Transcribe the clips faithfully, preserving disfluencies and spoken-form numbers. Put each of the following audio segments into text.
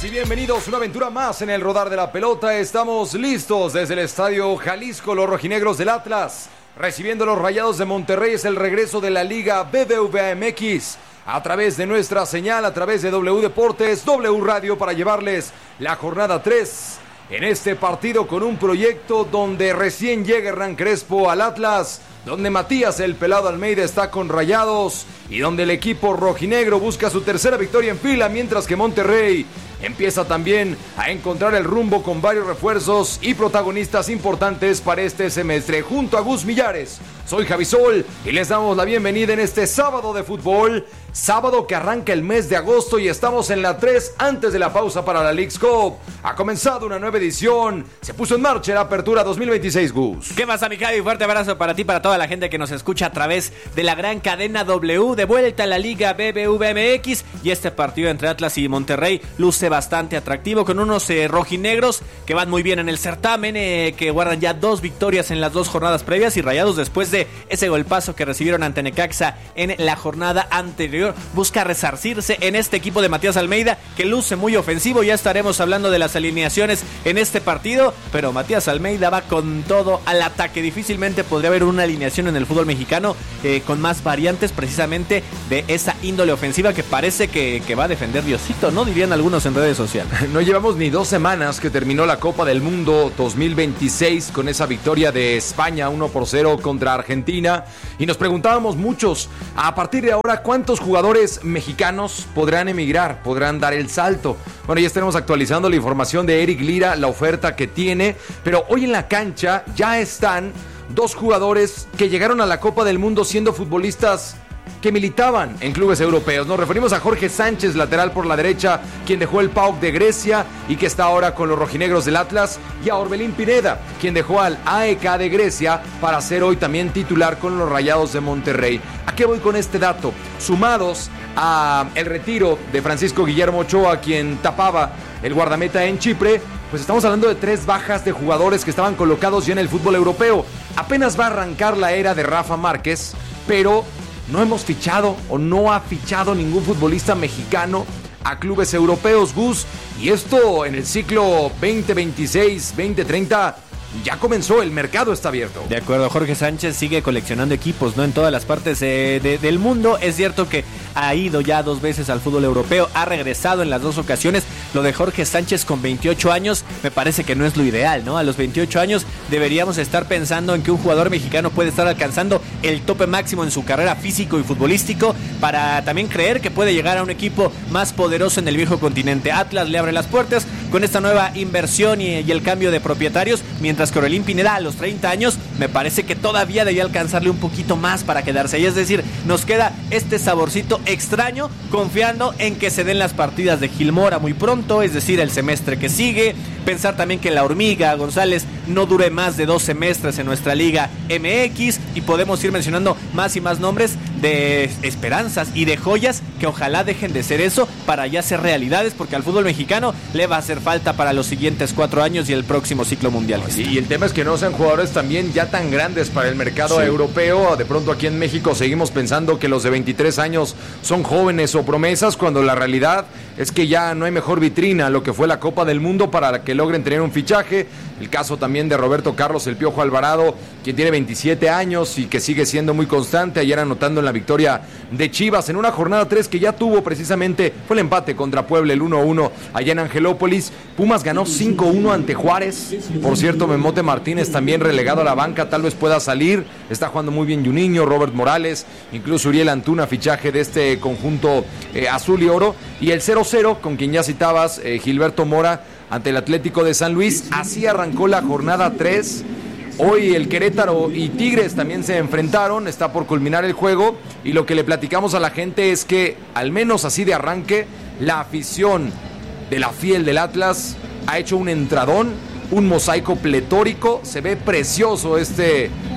días y bienvenidos a una aventura más en el rodar de la pelota. Estamos listos desde el Estadio Jalisco, los rojinegros del Atlas, recibiendo a los Rayados de Monterrey. Es el regreso de la Liga B B V A M X a través de nuestra señal, a través de W Deportes, W Radio, para llevarles la jornada tres en este partido con un proyecto donde recién llega Hernán Crespo al Atlas, donde Matías el Pelado Almeida está con Rayados y donde el equipo rojinegro busca su tercera victoria en fila, mientras que Monterrey empieza también a encontrar el rumbo con varios refuerzos y protagonistas importantes para este semestre. Junto a Gus Millares, soy Javi Sol y les damos la bienvenida en este sábado de fútbol, sábado que arranca el mes de agosto y estamos en la tres antes de la pausa para la Leagues Cup. Ha comenzado una nueva edición, se puso en marcha la apertura dos mil veintiséis, Gus. ¿Qué pasa, mi Javi? Fuerte abrazo para ti, para toda la gente que nos escucha a través de la gran cadena W. De vuelta a la Liga B B V A M X y este partido entre Atlas y Monterrey luce bastante atractivo, con unos eh, rojinegros que van muy bien en el certamen, eh, que guardan ya dos victorias en las dos jornadas previas, y Rayados, después de ese golpazo que recibieron ante Necaxa en la jornada anterior, busca resarcirse en este equipo de Matías Almeida, que luce muy ofensivo. Ya estaremos hablando de las alineaciones en este partido, pero Matías Almeida va con todo al ataque. Difícilmente podría haber una alineación en el fútbol mexicano eh, con más variantes precisamente de esa índole ofensiva que parece que, que va a defender Diosito, ¿no? Dirían algunos en redes sociales. No llevamos ni dos semanas que terminó la Copa del Mundo dos mil veintiséis con esa victoria de España uno por cero contra Argentina, y nos preguntábamos muchos, a partir de ahora, ¿cuántos jugadores mexicanos podrán emigrar, podrán dar el salto? Bueno, ya estaremos actualizando la información de Eric Lira, la oferta que tiene, pero hoy en la cancha ya están dos jugadores que llegaron a la Copa del Mundo siendo futbolistas que militaban en clubes europeos. Nos referimos a Jorge Sánchez, lateral por la derecha, quien dejó el P A O K de Grecia y que está ahora con los rojinegros del Atlas, y a Orbelín Pineda, quien dejó al A E K de Grecia para ser hoy también titular con los Rayados de Monterrey. ¿A qué voy con este dato? Sumados a el retiro de Francisco Guillermo Ochoa, quien tapaba el guardameta en Chipre, pues estamos hablando de tres bajas de jugadores que estaban colocados ya en el fútbol europeo. Apenas va a arrancar la era de Rafa Márquez, pero no hemos fichado o no ha fichado ningún futbolista mexicano a clubes europeos, Gus. Y esto en el ciclo veinte veintiséis veinte treinta ya comenzó, el mercado está abierto. De acuerdo, Jorge Sánchez sigue coleccionando equipos, ¿no? En todas las partes de, de, del mundo. Es cierto que ha ido ya dos veces al fútbol europeo, ha regresado en las dos ocasiones. Lo de Jorge Sánchez con veintiocho años me parece que no es lo ideal, ¿no? A los veintiocho años deberíamos estar pensando en que un jugador mexicano puede estar alcanzando el tope máximo en su carrera físico y futbolístico, para también creer que puede llegar a un equipo más poderoso en el viejo continente. Atlas le abre las puertas con esta nueva inversión y, y el cambio de propietarios, mientras que Orbelín Pineda a los treinta años me parece que todavía debía alcanzarle un poquito más para quedarse ahí. Es decir, nos queda este saborcito extraño, confiando en que se den las partidas de Gil Mora muy pronto, es decir, el semestre que sigue. Pensar también que la hormiga González no dure más de dos semestres en nuestra Liga M X, y podemos ir mencionando más y más nombres de esperanzas y de joyas que ojalá dejen de ser eso para ya ser realidades, porque al fútbol mexicano le va a hacer falta para los siguientes cuatro años y el próximo ciclo mundial. Sí, y el tema es que no sean jugadores también ya tan grandes para el mercado sí. europeo. De pronto aquí en México seguimos pensando que los de veintitrés años son jóvenes o promesas, cuando la realidad es que ya no hay mejor vitrina lo que fue la Copa del Mundo para que logren tener un fichaje. El caso también de Roberto Carlos El Piojo Alvarado, quien tiene veintisiete años y que sigue siendo muy constante, ayer anotando en la victoria de Chivas en una jornada tres que ya tuvo precisamente, fue el empate contra Puebla, el uno a uno allá en Angelópolis. Pumas ganó cinco uno ante Juárez. Por cierto, Memote Martínez también relegado a la banca, tal vez pueda salir. Está jugando muy bien Juninho, Robert Morales, incluso Uriel Antuna, fichaje de este conjunto eh, azul y oro. Y el cero cero, con quien ya citabas, eh, Gilberto Mora, ante el Atlético de San Luis. Así arrancó la jornada tres. Hoy el Querétaro y Tigres también se enfrentaron, está por culminar el juego, y lo que le platicamos a la gente es que, al menos así de arranque, la afición de la fiel del Atlas ha hecho un entradón, un mosaico pletórico. Se ve precioso este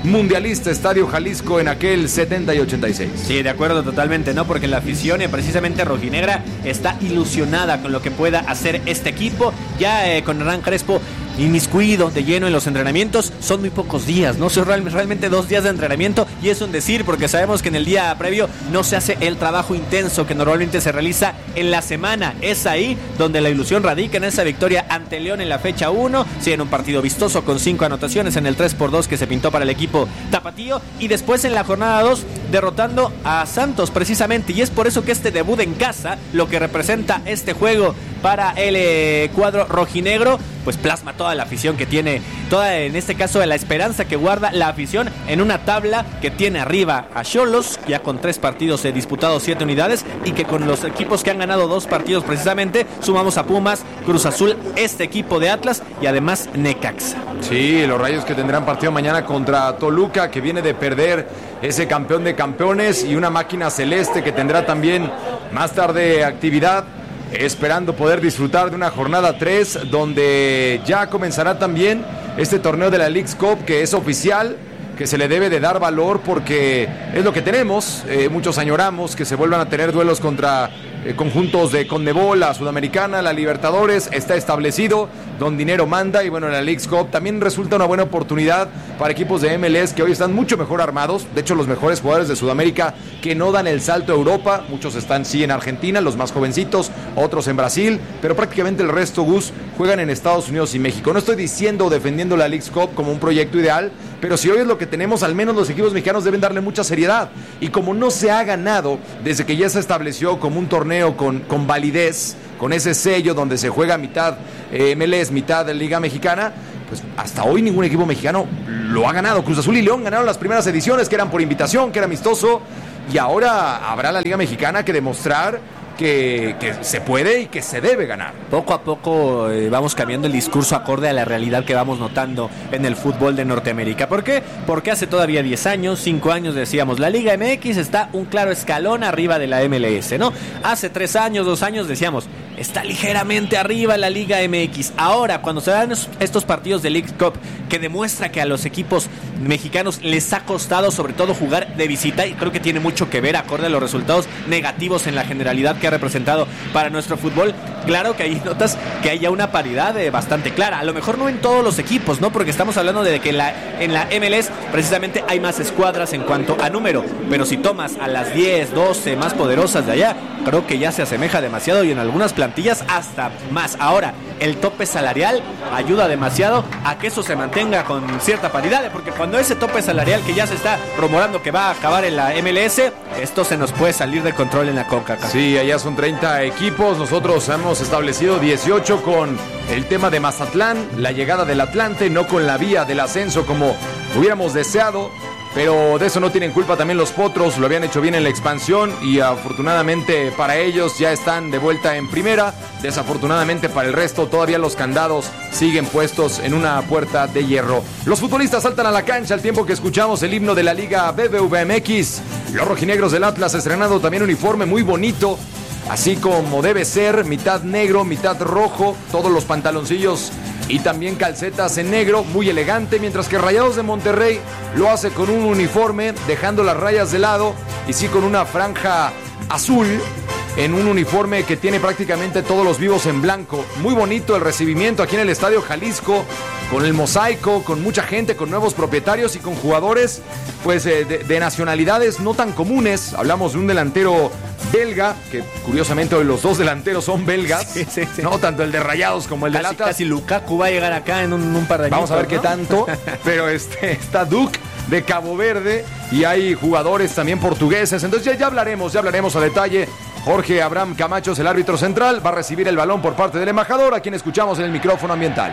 mundialista Estadio Jalisco en aquel setenta y ochenta y seis. Sí, de acuerdo totalmente, ¿no? Porque la afición, eh, precisamente rojinegra, está ilusionada con lo que pueda hacer este equipo. Ya eh, con Hernán Crespo inmiscuido de lleno en los entrenamientos, son muy pocos días, ¿no? Son real, realmente dos días de entrenamiento, y es un decir porque sabemos que en el día previo no se hace el trabajo intenso que normalmente se realiza en la semana. Es ahí donde la ilusión radica, en esa victoria ante León en la fecha uno, sí, en un partido vistoso con cinco anotaciones en el tres por dos que se pintó para el equipo tapatío, y después en la jornada dos derrotando a Santos precisamente, y es por eso que este debut en casa, lo que representa este juego para el eh, cuadro rojinegro, pues plasma toda la afición que tiene, toda en este caso la esperanza que guarda la afición en una tabla que tiene arriba a Xolos, ya con tres partidos eh, disputados, siete unidades, y que con los equipos que han ganado dos partidos precisamente, sumamos a Pumas, Cruz Azul, este equipo de Atlas y además Necaxa. Sí, los Rayos que tendrán partido mañana contra Toluca, que viene de perder ese campeón de campeones, y una máquina celeste que tendrá también más tarde actividad, esperando poder disfrutar de una jornada tres, donde ya comenzará también este torneo de la Leagues Cup, que es oficial, que se le debe de dar valor porque es lo que tenemos. Eh, muchos añoramos que se vuelvan a tener duelos contra eh, conjuntos de Conmebol, la Sudamericana, la Libertadores. Está establecido, don dinero manda, y bueno, en la Leagues Cup también resulta una buena oportunidad para equipos de M L S que hoy están mucho mejor armados. De hecho, los mejores jugadores de Sudamérica que no dan el salto a Europa, muchos están sí en Argentina, los más jovencitos, otros en Brasil, pero prácticamente el resto, Gus, juegan en Estados Unidos y México. No estoy diciendo o defendiendo la Leagues Cup como un proyecto ideal, pero si hoy es lo que tenemos, al menos los equipos mexicanos deben darle mucha seriedad. Y como no se ha ganado desde que ya se estableció como un torneo con, con validez, con ese sello donde se juega mitad eh, M L S, mitad de Liga Mexicana, pues hasta hoy ningún equipo mexicano lo ha ganado. Cruz Azul y León ganaron las primeras ediciones, que eran por invitación, que era amistoso, y ahora habrá la Liga Mexicana que demostrar Que, que se puede y que se debe ganar. Poco a poco eh, vamos cambiando el discurso acorde a la realidad que vamos notando en el fútbol de Norteamérica. ¿Por qué? Porque hace todavía diez años, cinco años decíamos, la Liga M X está un claro escalón arriba de la M L S, ¿no? Hace tres años, dos años decíamos, está ligeramente arriba la Liga M X. Ahora, cuando se dan estos partidos de League Cup, que demuestra que a los equipos mexicanos les ha costado sobre todo jugar de visita, y creo que tiene mucho que ver acorde a los resultados negativos en la generalidad que ha representado para nuestro fútbol. Claro que ahí notas que hay ya una paridad eh, bastante clara, a lo mejor no en todos los equipos, ¿no? Porque estamos hablando de que la, en la M L S precisamente hay más escuadras en cuanto a número, pero si tomas a las diez, doce más poderosas de allá, creo que ya se asemeja demasiado, y en algunas plantillas hasta más. Ahora, el tope salarial ayuda demasiado a que eso se mantenga con cierta paridad, porque cuando ese tope salarial que ya se está rumorando que va a acabar en la M L S, esto se nos puede salir de control en la CONCACAF. Sí, allá son treinta equipos, nosotros hemos establecido dieciocho con el tema de Mazatlán, la llegada del Atlante, no con la vía del ascenso como hubiéramos deseado. Pero de eso no tienen culpa también los Potros, lo habían hecho bien en la expansión y afortunadamente para ellos ya están de vuelta en primera. Desafortunadamente para el resto todavía los candados siguen puestos en una puerta de hierro. Los futbolistas saltan a la cancha al tiempo que escuchamos el himno de la Liga B B V M X. Los rojinegros del Atlas estrenando también uniforme muy bonito, así como debe ser, mitad negro, mitad rojo, todos los pantaloncillos y también calcetas en negro, muy elegante, mientras que Rayados de Monterrey lo hace con un uniforme, dejando las rayas de lado, y sí con una franja azul, en un uniforme que tiene prácticamente todos los vivos en blanco. Muy bonito el recibimiento aquí en el Estadio Jalisco, con el mosaico, con mucha gente, con nuevos propietarios y con jugadores pues eh, de, de nacionalidades no tan comunes. Hablamos de un delantero belga, que curiosamente hoy los dos delanteros son belgas, sí, sí, sí. No tanto el de Rayados como el de casi, Atlas. Casi Lukaku va a llegar acá en un, un par de años. Vamos a ver, ¿no?, qué tanto, pero este está Duke de Cabo Verde y hay jugadores también portugueses. Entonces ya, ya hablaremos, ya hablaremos a detalle. Jorge Abraham Camacho es el árbitro central, va a recibir el balón por parte del embajador, a quien escuchamos en el micrófono ambiental.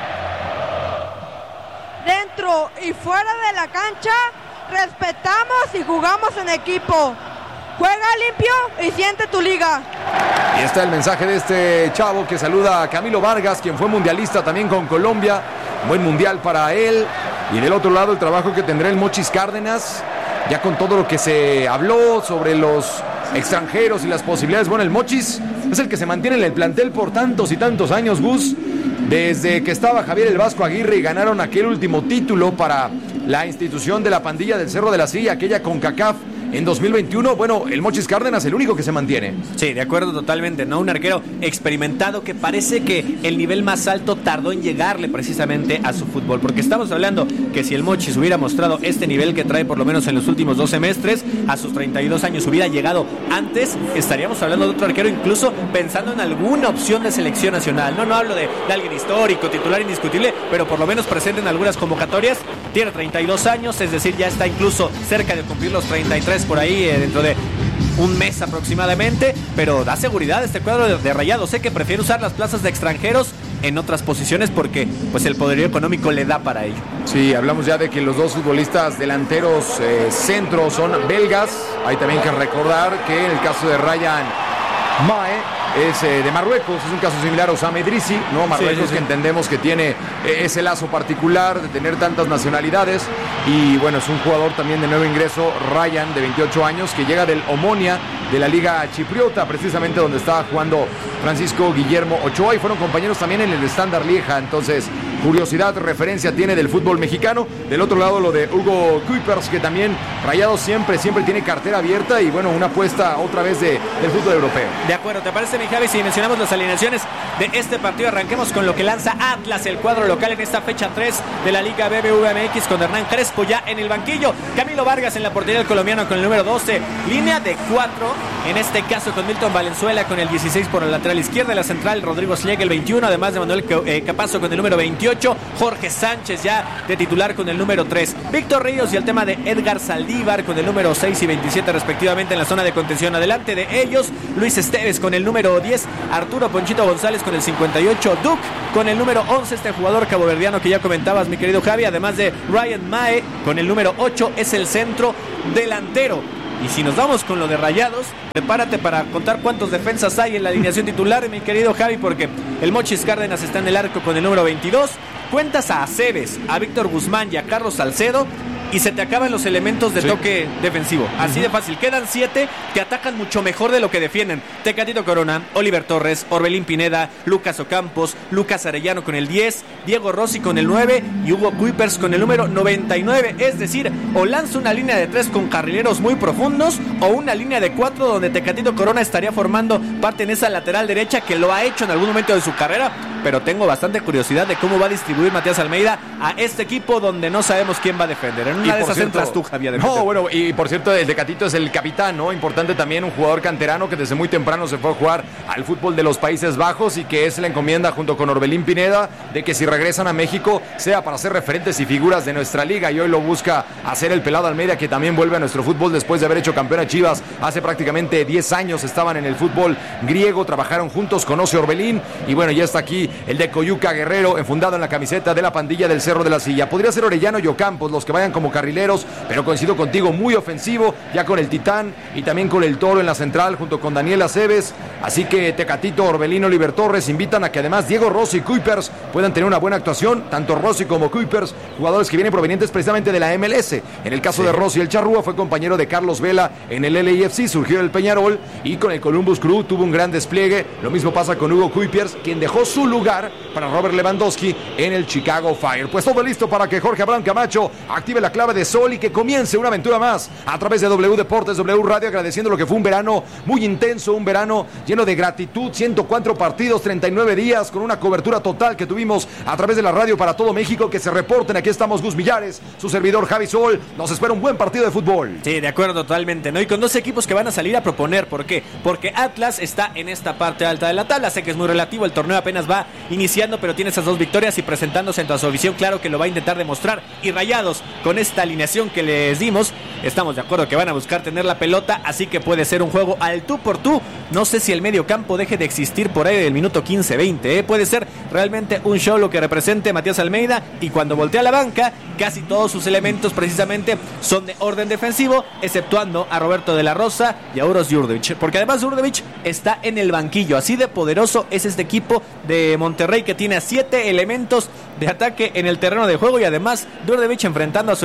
Dentro y fuera de la cancha, respetamos y jugamos en equipo. Juega limpio y siente tu liga. Y está el mensaje de este chavo que saluda a Camilo Vargas, quien fue mundialista también con Colombia. Buen mundial para él. Y del otro lado el trabajo que tendrá el Mochis Cárdenas, ya con todo lo que se habló sobre los extranjeros y las posibilidades. Bueno, el Mochis es el que se mantiene en el plantel por tantos y tantos años, Gus. Desde que estaba Javier el Vasco Aguirre y ganaron aquel último título para la institución de la pandilla del Cerro de la Silla, aquella CONCACAF en dos mil veintiuno, bueno, el Mochis Cárdenas el único que se mantiene. Sí, de acuerdo totalmente, ¿no? Un arquero experimentado que parece que el nivel más alto tardó en llegarle precisamente a su fútbol, porque estamos hablando que si el Mochis hubiera mostrado este nivel que trae por lo menos en los últimos dos semestres, a sus treinta y dos años hubiera llegado antes, estaríamos hablando de otro arquero, incluso pensando en alguna opción de selección nacional. No, no hablo de, de alguien histórico, titular indiscutible, pero por lo menos presente en algunas convocatorias. Tiene treinta y dos años, es decir, ya está incluso cerca de cumplir los treinta y tres por ahí, eh, dentro de un mes aproximadamente, pero da seguridad este cuadro de, de Rayados. Sé que prefiere usar las plazas de extranjeros en otras posiciones porque pues el poderío económico le da para ello. Sí, hablamos ya de que los dos futbolistas delanteros eh, centros son belgas. Hay también que recordar que en el caso de Ryan Mae es eh, de Marruecos, es un caso similar a Osama Idrissi, ¿no? Marruecos, sí, sí, sí. Que entendemos que tiene eh, ese lazo particular de tener tantas nacionalidades, y bueno, es un jugador también de nuevo ingreso, Ryan, de veintiocho años, que llega del Omonia, de la Liga Chipriota, precisamente donde estaba jugando Francisco Guillermo Ochoa, y fueron compañeros también en el Standard Lieja. Entonces, curiosidad, referencia tiene del fútbol mexicano. Del otro lado, lo de Hugo Kuipers, que también Rayados siempre, siempre tiene cartera abierta, y bueno, una apuesta otra vez de, del fútbol europeo. De acuerdo, ¿te parece, mi Javi, si mencionamos las alineaciones de este partido? Arranquemos con lo que lanza Atlas, el cuadro local en esta fecha tres de la Liga B B V M X, con Hernán Crespo ya en el banquillo, Camilo Vargas en la portería del colombiano con el número doce, línea de cuatro, en este caso con Milton Valenzuela con el dieciséis por la lateral izquierda, la central Rodrigo Slieg el veintiuno, además de Manuel Capazo con el número veintiocho, Jorge Sánchez ya de titular con el número tres, Víctor Ríos y el tema de Edgar Saldívar con el número seis y veintisiete respectivamente en la zona de contención. Adelante de ellos, Luis Esteves con el número diez, Arturo Ponchito González con el cincuenta y ocho, Duke con el número once, este jugador caboverdiano que ya comentabas, mi querido Javi, además de Ryan Mae con el número ocho, es el centro delantero. Y si nos vamos con lo de Rayados, prepárate para contar cuántos defensas hay en la alineación titular, mi querido Javi, porque el Mochis Cárdenas está en el arco con el número veintidós, cuentas a Aceves, a Víctor Guzmán y a Carlos Salcedo, y se te acaban los elementos de sí. toque defensivo. Así uh-huh. de fácil. Quedan siete que atacan mucho mejor de lo que defienden. Tecatito Corona, Oliver Torres, Orbelín Pineda, Lucas Ocampos, Lucas Arellano con el diez, Diego Rossi con el nueve y Hugo Kuipers con el número noventa y nueve. Es decir, o lanza una línea de tres con carrileros muy profundos o una línea de cuatro donde Tecatito Corona estaría formando parte en esa lateral derecha, que lo ha hecho en algún momento de su carrera, pero tengo bastante curiosidad de cómo va a distribuir Matías Almeida a este equipo donde no sabemos quién va a defender. En una de esas cierto, entras tú, Javier. No, bueno, y por cierto, el Tecatito es el capitán, ¿no? Importante también, un jugador canterano que desde muy temprano se fue a jugar al fútbol de los Países Bajos, y que es la encomienda junto con Orbelín Pineda de que si regresan a México sea para ser referentes y figuras de nuestra liga, y hoy lo busca hacer el pelado Almeida, que también vuelve a nuestro fútbol después de haber hecho campeón a Chivas hace prácticamente diez años. Estaban en el fútbol griego, trabajaron juntos, conoce a Orbelín, y bueno, ya está aquí el de Coyuca Guerrero, enfundado en la camiseta de la pandilla del Cerro de la Silla. Podría ser Orellano y Ocampos los que vayan como carrileros, pero coincido contigo, muy ofensivo, ya con el Titán y también con el Toro en la central, junto con Daniel Aceves. Así que Tecatito, Orbelín, Oliver Torres invitan a que además Diego Rossi y Kuipers puedan tener una buena actuación, tanto Rossi como Kuipers, jugadores que vienen provenientes precisamente de la M L S. En el caso sí. de Rossi, el Charrúa fue compañero de Carlos Vela en el L A F C, surgió del Peñarol, y con el Columbus Crew tuvo un gran despliegue. Lo mismo pasa con Hugo Kuipers, quien dejó su lugar para Robert Lewandowski en el Chicago Fire. Pues todo listo para que Jorge Abraham Camacho active la clave de sol y que comience una aventura más a través de W Deportes, W Radio, agradeciendo lo que fue un verano muy intenso, un verano lleno de gratitud, ciento cuatro partidos, treinta y nueve días, con una cobertura total que tuvimos a través de la radio para todo México. Que se reporten, aquí estamos Gus Millares, su servidor Javi Sol, nos espera un buen partido de fútbol. Sí, de acuerdo totalmente, ¿no? Y con dos equipos que van a salir a proponer. ¿Por qué? Porque Atlas está en esta parte alta de la tabla, sé que es muy relativo, el torneo apenas va iniciando, pero tiene esas dos victorias y presentándose en toda su visión, claro que lo va a intentar demostrar. Y Rayados, con esta alineación que les dimos, estamos de acuerdo que van a buscar tener la pelota, así que puede ser un juego al tú por tú. No sé si el medio campo deje de existir por ahí del minuto quince veinte, ¿eh? Puede ser realmente un show lo que represente Matías Almeida, y cuando voltea a la banca, casi todos sus elementos precisamente son de orden defensivo, exceptuando a Roberto de la Rosa y a Uros Jurdovic, porque además Jurdovic está en el banquillo. Así de poderoso es este equipo de Monterrey, que tiene a siete elementos de ataque en el terreno de juego, y además Jurdovic enfrentando a su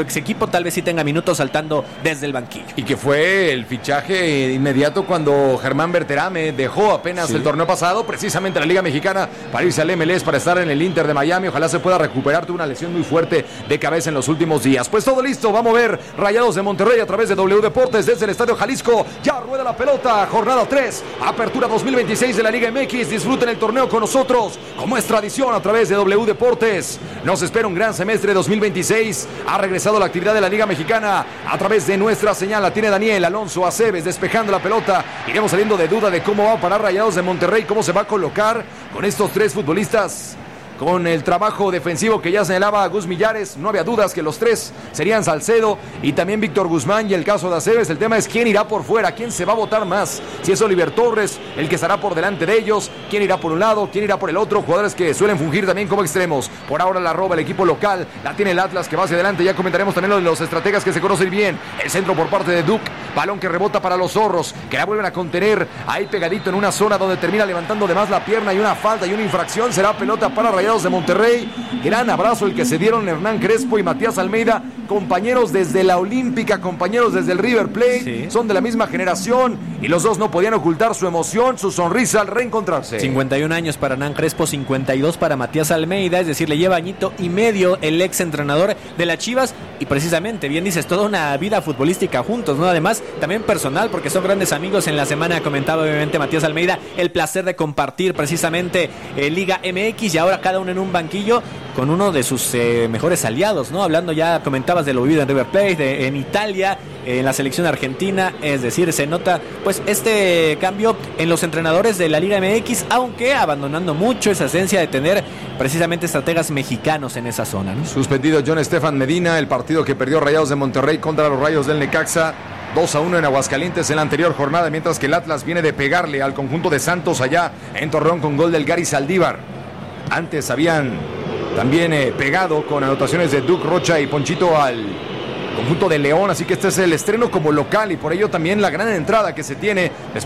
ex equipo tal vez sí tenga minutos saltando desde el banquillo. Y que fue el fichaje inmediato cuando Germán Berterame dejó apenas sí. el torneo pasado, precisamente la Liga Mexicana, para irse al M L S, para estar en el Inter de Miami. Ojalá se pueda recuperar, tuvo una lesión muy fuerte de cabeza en los últimos días. Pues todo listo, vamos a ver Rayados de Monterrey a través de W Deportes desde el Estadio Jalisco. Ya rueda la pelota, jornada tres, apertura dos mil veintiséis de la Liga M X. Disfruten el torneo con nosotros, como es tradición, a través de W Deportes. Nos espera un gran semestre dos mil veintiséis. Ha regresado la actividad de la Liga Mexicana a través de nuestra señal. La tiene Daniel Alonso Aceves despejando la pelota. Iremos saliendo de duda de cómo va a parar Rayados de Monterrey, cómo se va a colocar con estos tres futbolistas. Con el trabajo defensivo que ya señalaba Gus Millares, no había dudas que los tres serían Salcedo y también Víctor Guzmán. Y el caso de Aceves, el tema es quién irá por fuera, quién se va a votar más. Si es Oliver Torres el que estará por delante de ellos, quién irá por un lado, quién irá por el otro. Jugadores que suelen fungir también como extremos. Por ahora la roba el equipo local, la tiene el Atlas que va hacia adelante. Ya comentaremos también lo de los estrategas que se conocen bien. El centro por parte de Duke, balón que rebota para los zorros, que la vuelven a contener ahí pegadito en una zona donde termina levantando de más la pierna y una falta y una infracción. Será pelota para Rayados de Monterrey. Gran abrazo el que se dieron Hernán Crespo y Matías Almeida, compañeros desde la Olímpica, compañeros desde el River Plate, sí. son de la misma generación y los dos no podían ocultar su emoción, su sonrisa al reencontrarse. cincuenta y un años para Hernán Crespo, cincuenta y dos para Matías Almeida, es decir, le lleva añito y medio el ex entrenador de las Chivas y precisamente, bien dices, toda una vida futbolística juntos, ¿no? Además, también personal, porque son grandes amigos. En la semana comentaba obviamente Matías Almeida el placer de compartir precisamente eh, Liga M X y ahora cada uno en un banquillo con uno de sus eh, mejores aliados, ¿no? Hablando ya, comentabas de lo vivido en River Plate, de, en Italia, eh, en la selección argentina, es decir, se nota pues este cambio en los entrenadores de la Liga M X, aunque abandonando mucho esa esencia de tener precisamente estrategas mexicanos en esa zona, ¿no? Suspendido John Estefan Medina, el partido que perdió Rayados de Monterrey contra los Rayos del Necaxa, dos a uno en Aguascalientes en la anterior jornada, mientras que el Atlas viene de pegarle al conjunto de Santos allá en Torreón con gol del Gary Saldívar. Antes habían también eh, pegado con anotaciones de Duke Rocha y Ponchito al conjunto de León, así que este es el estreno como local y por ello también la gran entrada que se tiene después